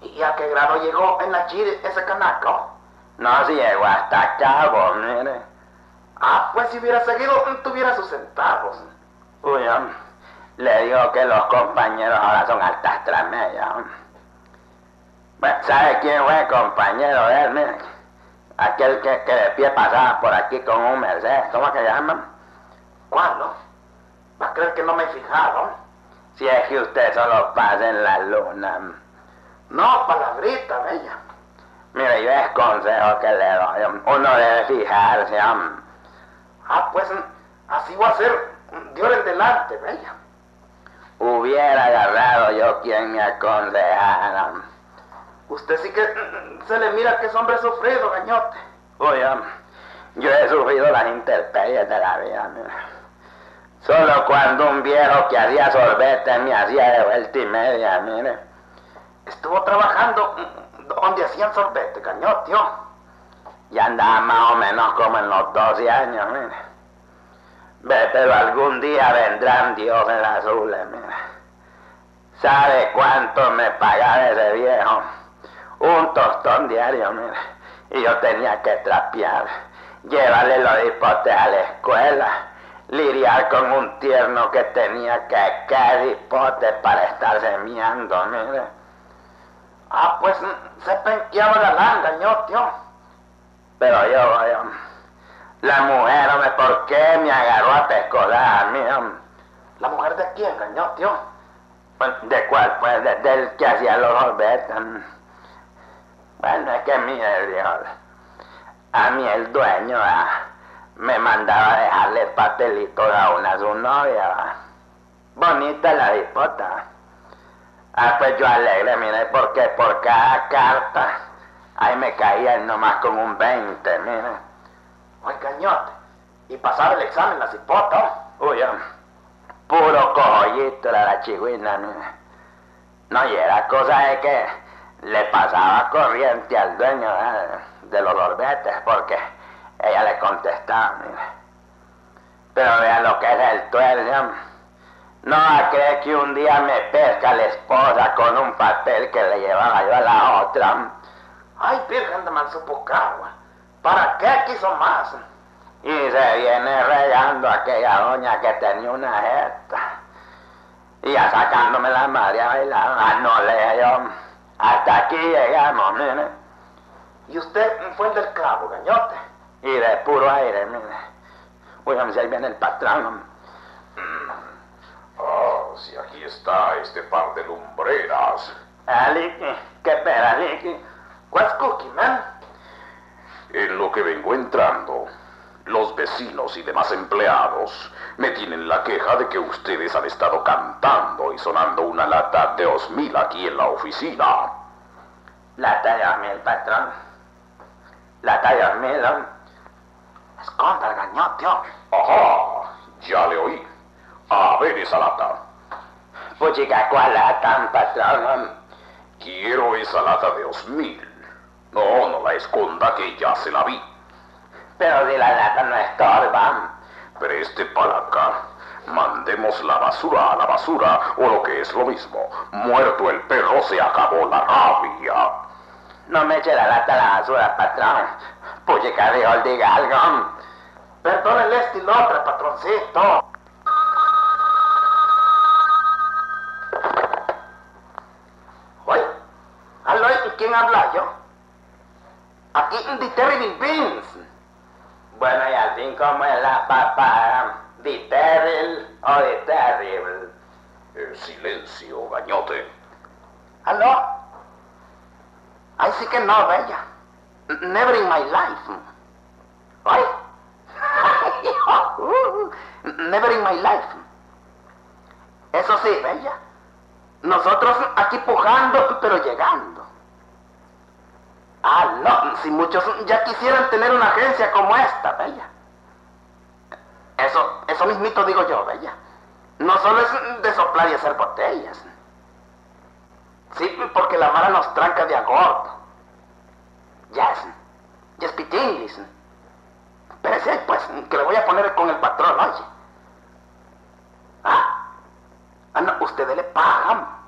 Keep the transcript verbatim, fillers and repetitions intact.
¿Y a qué grado llegó en la chile ese canaco? No, si llegó hasta cabo, mire. Ah, pues si hubiera seguido, tuviera sus centavos. Uy, hombre, le digo que los compañeros ahora son altas tramellas. Bueno, ¿sabe quién fue el compañero de él? Mire, aquel que, que de pie pasaba por aquí con un Mercedes, ¿cómo que llaman? ¿Cuál, no? ¿Va a creer que no me he fijado? Si es que usted solo pasa en la luna. No, palabrita, bella. Mire, yo es consejo que le doy. Uno debe fijarse, hombre. Ah, pues así voy a ser de ahora en delante, bella. Hubiera agarrado yo quien me aconsejara. Usted sí que se le mira que es hombre sufrido, gañote. Oye, yo he sufrido las intemperies de la vida, mira. Solo cuando un viejo que hacía sorbete me hacía de vuelta y media, mire. Estuvo trabajando donde hacían sorbete, gañote, ¿no? Y andaba más o menos como en los doce años, mire. Ve, pero algún día vendrán dioses azules, mire. ¿Sabe cuánto me pagaba ese viejo? Un tostón diario, mire. Y yo tenía que trapear, llevarle los hipotes a la escuela, lidiar con un tierno que tenía que caer hipote para estar semiando, mire. Ah, pues se penqueaba la langa, gañote. Pero yo, yo, la mujer, hombre, ¿por qué me agarró a pescolar a mí, hombre? ¿La mujer de quién, gañote? Pues, ¿de cuál? Pues, de, del que hacía los sorbetes. Bueno, es que mire, Dios, a mí el dueño ah, me mandaba a dejarle papelitos a una su novia. Ah. Bonita la hipota. Ah, pues yo alegre, mire, porque por cada carta, ahí me caía él nomás con un veinte, mire. Ay, gañote, ¿y pasaba el examen la cipota? Uy, hombre, puro cojollito era la chigüina, mire. No, y era cosa de que le pasaba corriente al dueño eh, de los sorbetes, porque ella le contestaba, mire. Pero vean lo que es el tuercio. No va a creer que un día me pesca la esposa con un papel que le llevaba yo a la otra. Ay, virgen de Mansupocagua, ¿para qué quiso más? Y se viene regando aquella doña que tenía una jeta. Y ya sacándome la madre a bailar. Ah, no le yo. Hasta aquí llegamos, mire. ¿Y usted fue el del clavo, gañote? Y de puro aire, mire. Uy, si ahí viene el patrón. Ah, si aquí está este par de lumbreras. Ah, Licky, ¿qué pera, Licky? What's cooking, man? En lo que vengo entrando, los vecinos y demás empleados me tienen la queja de que ustedes han estado cantando y sonando una lata de osmil aquí en la oficina. ¿Lata de osmil, patrón? ¿Lata de osmil, ¿no? Esconda el gañote, oh. Ajá, ya le oí. A ver esa lata. Puchica, ¿cuál lata, patrón? Quiero esa lata de osmil. No, no la esconda, que ya se la vi. Pero si la lata no estorba. Preste para acá. Mandemos la basura a la basura, o lo que es lo mismo. Muerto el perro, se acabó la rabia. No me eche la lata a la basura, patrón. Puchica, dijo, diga algo. Perdónenle este y lo otro, patroncito. Oye, aló, ¿y quién habla yo? Aquí de Terrible Beans. Bueno, y al fin, ¿cómo es la papa? ¿De Terrible o de Terrible? Eh, silencio, gañote. ¿Aló? Ay, sí que no, bella. Never in my life. Oye. Never in my life. Eso sí, bella. Nosotros aquí pujando, pero llegando. Ah, no, si muchos ya quisieran tener una agencia como esta, bella. Eso, eso mismito digo yo, bella. No solo es de soplar y hacer botellas. Sí, porque la mara nos tranca de agordo. Yes, yes, pitinglis. Pero sí, pues, que le voy a poner con el patrón, oye. Ah, ah no, ustedes le pagan.